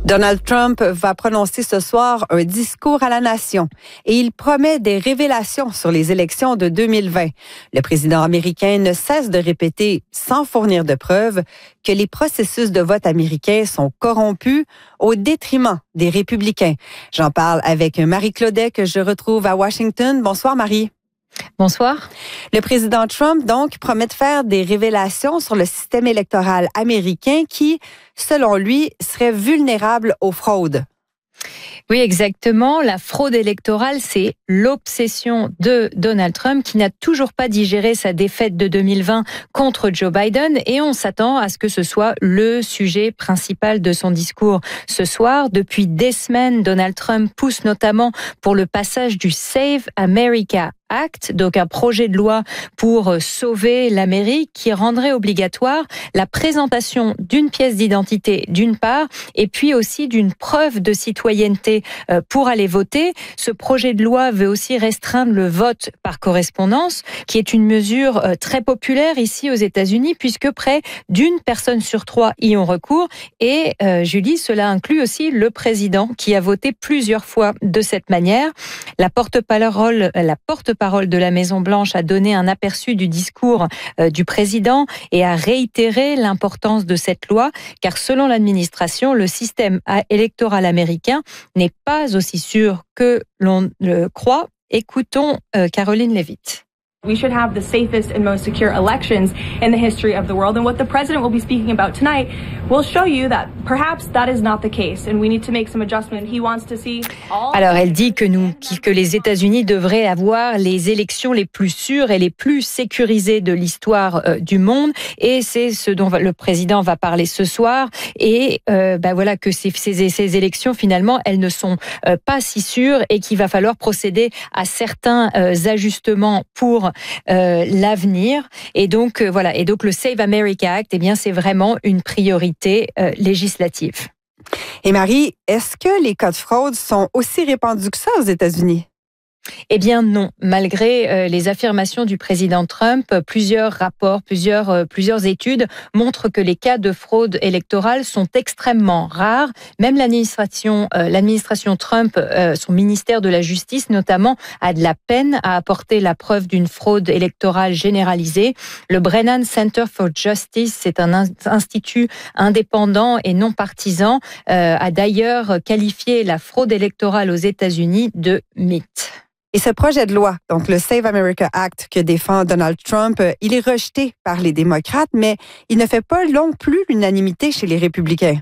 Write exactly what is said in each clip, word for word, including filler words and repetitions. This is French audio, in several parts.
Donald Trump va prononcer ce soir un discours à la nation et il promet des révélations sur les élections de deux mille vingt. Le président américain ne cesse de répéter, sans fournir de preuves, que les processus de vote américains sont corrompus au détriment des républicains. J'en parle avec Marie Claudet que je retrouve à Washington. Bonsoir Marie. Bonsoir. Le président Trump, donc, promet de faire des révélations sur le système électoral américain qui, selon lui, serait vulnérable aux fraudes. Oui, exactement. La fraude électorale, c'est l'obsession de Donald Trump qui n'a toujours pas digéré sa défaite de deux mille vingt contre Joe Biden et on s'attend à ce que ce soit le sujet principal de son discours ce soir. Depuis des semaines, Donald Trump pousse notamment pour le passage du Save America Act, donc un projet de loi pour sauver l'Amérique qui rendrait obligatoire la présentation d'une pièce d'identité d'une part et puis aussi d'une preuve de citoyenneté pour aller voter. Ce projet de loi veut aussi restreindre le vote par correspondance qui est une mesure très populaire ici aux États-Unis puisque près d'une personne sur trois y ont recours et euh, Julie, cela inclut aussi le président qui a voté plusieurs fois de cette manière. La porte-parole, la porte-parole parole de la Maison-Blanche a donné un aperçu du discours euh, du président et a réitéré l'importance de cette loi, car selon l'administration, le système électoral américain n'est pas aussi sûr que l'on le croit. Écoutons euh, Caroline Levitt. We should have the safest and most secure elections in the history of the world. And what the president will be speaking about tonight will show you that perhaps that is not the case. And we need to make some adjustments. He wants to see all... Alors, elle dit que nous, que les États-Unis devraient avoir les élections les plus sûres et les plus sécurisées de l'histoire euh, du monde. Et c'est ce dont le président va parler ce soir. Et euh, bah voilà que ces, ces, ces élections, finalement, elles ne sont euh, pas si sûres et qu'il va falloir procéder à certains euh, ajustements pour Euh, l'avenir et donc euh, voilà et donc le Save America Act, eh bien c'est vraiment une priorité euh, législative. Et Marie, est-ce que les cas de fraude sont aussi répandus que ça aux États-Unis? Eh bien non, malgré euh, les affirmations du président Trump, plusieurs rapports, plusieurs, euh, plusieurs études montrent que les cas de fraude électorale sont extrêmement rares. Même l'administration, euh, l'administration Trump, euh, son ministère de la Justice notamment, a de la peine à apporter la preuve d'une fraude électorale généralisée. Le Brennan Center for Justice, c'est un institut indépendant et non partisan, euh, a d'ailleurs qualifié la fraude électorale aux États-Unis de mythe. Et ce projet de loi, donc le Save America Act que défend Donald Trump, il est rejeté par les démocrates, mais il ne fait pas non plus l'unanimité chez les républicains.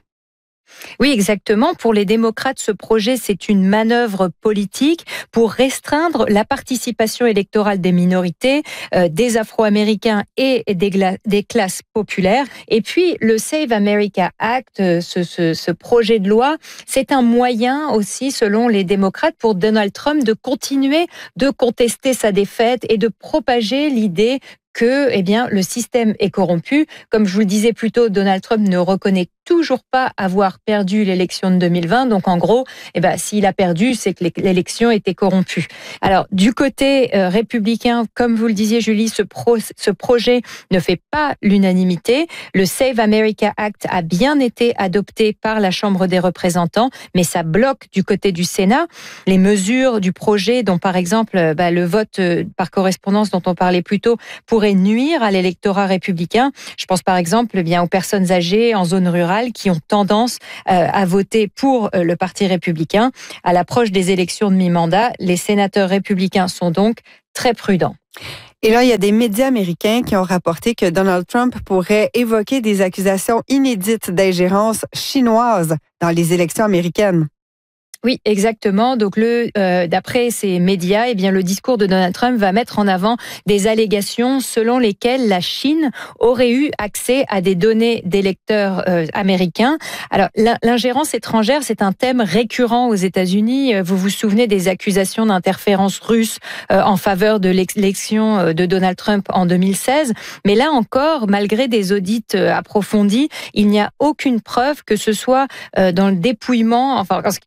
Oui, exactement. Pour les démocrates, ce projet, c'est une manœuvre politique pour restreindre la participation électorale des minorités, euh, des Afro-Américains et des, gla- des classes populaires. Et puis, le Save America Act, ce, ce, ce projet de loi, c'est un moyen aussi, selon les démocrates, pour Donald Trump de continuer de contester sa défaite et de propager l'idée que eh bien, le système est corrompu. Comme je vous le disais plus tôt, Donald Trump ne reconnaît toujours pas avoir perdu l'élection de deux mille vingt. Donc, en gros, eh ben, s'il a perdu, c'est que l'élection était corrompue. Alors, du côté euh, républicain, comme vous le disiez, Julie, ce, pro, ce projet ne fait pas l'unanimité. Le Save America Act a bien été adopté par la Chambre des représentants, mais ça bloque du côté du Sénat. Les mesures du projet, dont par exemple bah, le vote euh, par correspondance dont on parlait plus tôt, pourrait nuire à l'électorat républicain. Je pense par exemple eh bien, aux personnes âgées en zone rurale qui ont tendance euh, à voter pour euh, le Parti républicain. À l'approche des élections de mi-mandat, les sénateurs républicains sont donc très prudents. Et là, il y a des médias américains qui ont rapporté que Donald Trump pourrait évoquer des accusations inédites d'ingérence chinoise dans les élections américaines. Oui, exactement. Donc, le, euh, d'après ces médias, eh bien, le discours de Donald Trump va mettre en avant des allégations selon lesquelles la Chine aurait eu accès à des données d'électeurs euh, américains. Alors, l'ingérence étrangère, c'est un thème récurrent aux États-Unis. Vous vous souvenez des accusations d'interférence russe euh, en faveur de l'élection de Donald Trump en deux mille seize. Mais là encore, malgré des audits approfondis, il n'y a aucune preuve que ce soit euh, dans le dépouillement, enfin, en ce qui concerne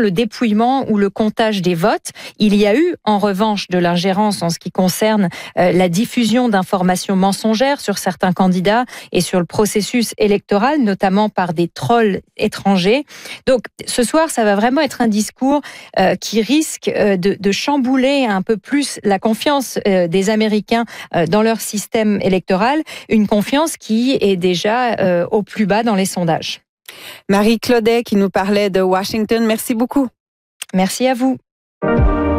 le dépouillement ou le comptage des votes. Il y a eu, en revanche, de l'ingérence en ce qui concerne euh, la diffusion d'informations mensongères sur certains candidats et sur le processus électoral, notamment par des trolls étrangers. Donc, ce soir, ça va vraiment être un discours euh, qui risque euh, de, de chambouler un peu plus la confiance euh, des Américains euh, dans leur système électoral, une confiance qui est déjà euh, au plus bas dans les sondages. Marie Claudet qui nous parlait de Washington, merci beaucoup. Merci à vous.